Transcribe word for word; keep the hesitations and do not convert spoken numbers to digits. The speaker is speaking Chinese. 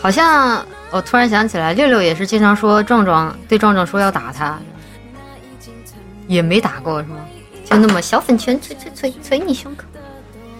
好像我突然想起来，六六也是经常说壮壮对壮壮说要打他，也没打过是吗？就那么小粉拳捶捶捶捶你胸口。